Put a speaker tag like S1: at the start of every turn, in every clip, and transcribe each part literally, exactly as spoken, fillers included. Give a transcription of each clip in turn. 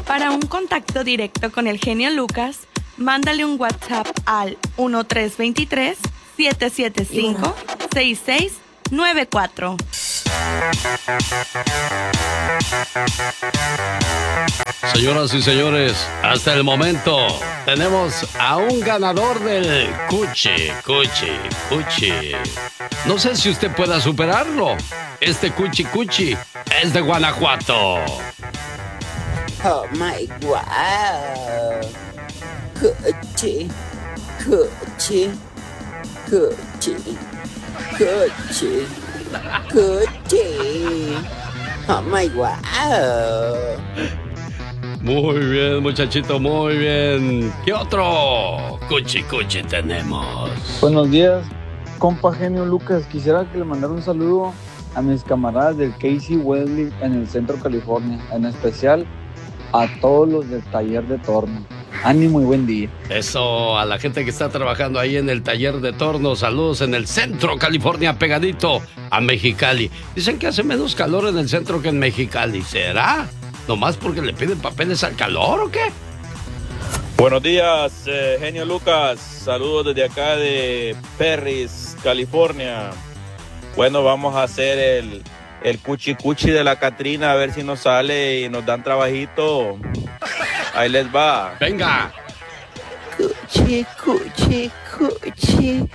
S1: Para un contacto directo con el genio Lucas, mándale un WhatsApp al uno tres dos tres, siete siete cinco, seis seis nueve cuatro.
S2: Señoras y señores, hasta el momento tenemos a un ganador del Cuchi, Cuchi, Cuchi. No sé si usted pueda superarlo. Este Cuchi Cuchi es de Guanajuato.
S3: Oh my God. Cuchi, Cuchi, Cuchi, Cuchi, Cuchi. Oh my God.
S2: Muy bien, muchachito, muy bien. ¿Qué otro Cuchi Cuchi tenemos?
S4: Buenos días, compa genio Lucas. Quisiera que le mandara un saludo a mis camaradas del Casey Wesley en el Centro California, en especial a todos los del taller de torno. Ánimo y buen día.
S2: Eso, a la gente que está trabajando ahí en el taller de torno. Saludos en el Centro California, pegadito a Mexicali. Dicen que hace menos calor en el centro que en Mexicali. ¿Será? ¿Nomás porque le piden papeles al calor o qué?
S5: Buenos días, eh, genio Lucas. Saludos desde acá de Perris, California. Bueno, vamos a hacer el, el cuchi cuchi de la Catrina, a ver si nos sale y nos dan trabajito. Ahí les va.
S2: Venga.
S3: Cuchi, cuchi, cuchi,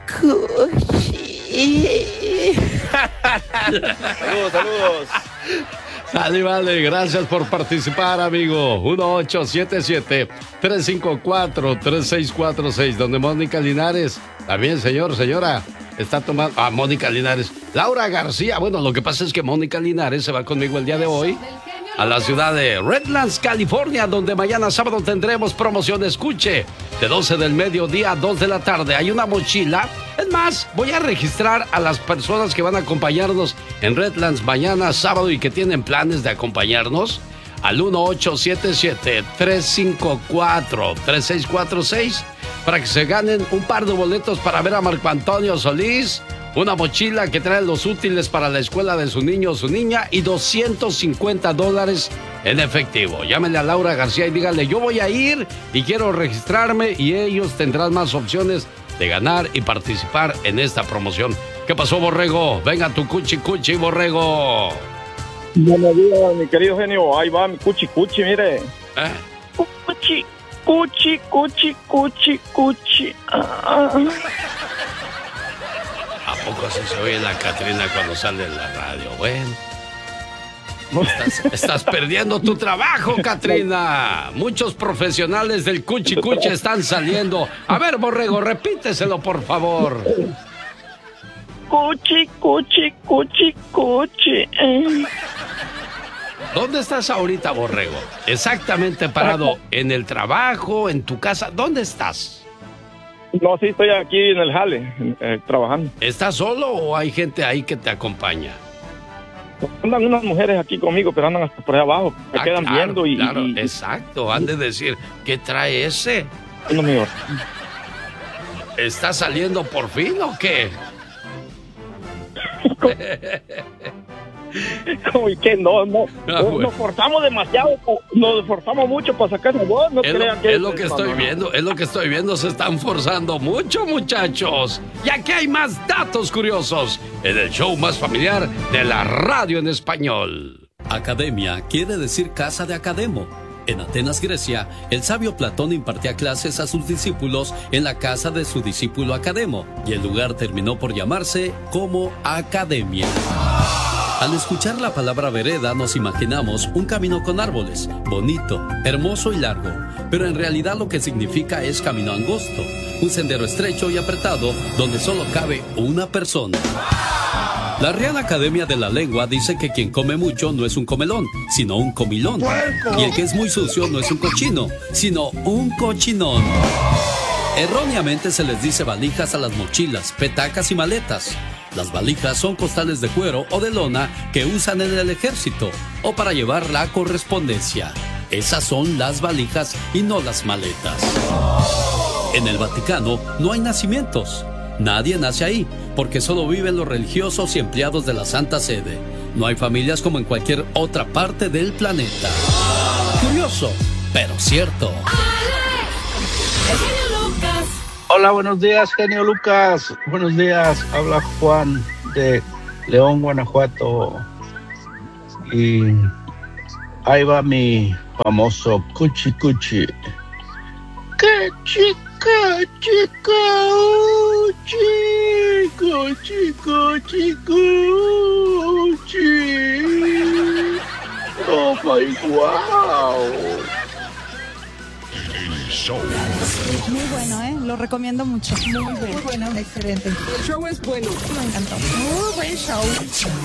S3: cuchi.
S5: Saludos, saludos.
S2: Sale, vale, gracias por participar, amigo. uno ocho siete siete, tres cinco cuatro, tres seis cuatro seis, donde Mónica Linares, también señor, señora, está tomando... Ah, Mónica Linares. Laura García, bueno, lo que pasa es que Mónica Linares se va conmigo el día de hoy a la ciudad de Redlands, California, donde mañana sábado tendremos promoción Escuche, de doce del mediodía a dos de la tarde. Hay una mochila. Es más, voy a registrar a las personas que van a acompañarnos en Redlands mañana sábado y que tienen planes de acompañarnos al uno ocho siete siete, tres cinco cuatro, tres seis cuatro seis para que se ganen un par de boletos para ver a Marco Antonio Solís, una mochila que trae los útiles para la escuela de su niño o su niña y doscientos cincuenta dólares en efectivo. Llámenle a Laura García y díganle, yo voy a ir y quiero registrarme, y ellos tendrán más opciones de ganar y participar en esta promoción. ¿Qué pasó, Borrego? Venga tu cuchi cuchi, Borrego.
S6: Buenos días, mi querido genio. Ahí va mi cuchi cuchi, mire.
S2: ¿Eh?
S6: Cuchi, cuchi, cuchi, cuchi, cuchi. Ah.
S2: ¿A poco así se oye la Catrina cuando sale en la radio? Bueno. Estás, estás perdiendo tu trabajo, Catrina. Muchos profesionales del cuchi cuchi están saliendo. A ver, Borrego, repíteselo, por favor.
S6: Cuchi, cuchi, cuchi, cuchi.
S2: ¿Dónde estás ahorita, Borrego? Exactamente parado. ¿En el trabajo? ¿En tu casa? ¿Dónde estás?
S6: No, sí, estoy aquí en el jale, eh, trabajando.
S2: ¿Estás solo o hay gente ahí que te acompaña?
S6: Andan unas mujeres aquí conmigo, pero andan hasta por ahí abajo. Me
S2: ah,
S6: quedan
S2: claro,
S6: viendo y...
S2: Claro,
S6: y,
S2: exacto. Han de decir, ¿qué trae ese?
S6: No, mío.
S2: ¿Está saliendo por fin o qué?
S6: Como que no, no,
S2: Ah,
S6: no
S2: bueno.
S6: nos forzamos demasiado, nos forzamos mucho para sacar esa voz, no
S2: Es lo,
S6: crean que
S2: es lo que estoy
S6: no, no.
S2: viendo, es lo que estoy viendo, se están forzando mucho, muchachos. Y aquí hay más datos curiosos en el show más familiar de la radio en español.
S7: Academia quiere decir casa de Academo. En Atenas, Grecia, el sabio Platón impartía clases a sus discípulos en la casa de su discípulo Academo, y el lugar terminó por llamarse como Academia. Al escuchar la palabra vereda nos imaginamos un camino con árboles, bonito, hermoso y largo, pero en realidad lo que significa es camino angosto, un sendero estrecho y apretado donde solo cabe una persona. La Real Academia de la Lengua dice que quien come mucho no es un comelón, sino un comilón. Y el que es muy sucio no es un cochino, sino un cochinón. Erróneamente se les dice valijas a las mochilas, petacas y maletas. Las valijas son costales de cuero o de lona que usan en el ejército o para llevar la correspondencia. Esas son las valijas y no las maletas. En el Vaticano no hay nacimientos. Nadie nace ahí, porque solo viven los religiosos y empleados de la Santa Sede. no hay familias como en cualquier otra parte del planeta. Curioso, pero cierto.
S8: Hola, buenos días, genio Lucas. Buenos días, habla Juan de León, Guanajuato. Y ahí va mi famoso cuchi cuchi. Cuchi, cuchi, cuchi, cuchi, cuchi, cuchi. Oh my wow.
S9: Muy bueno, ¿eh? Lo recomiendo mucho. Muy bueno. Muy bueno, excelente. El show es bueno. Me encantó. Muy buen show.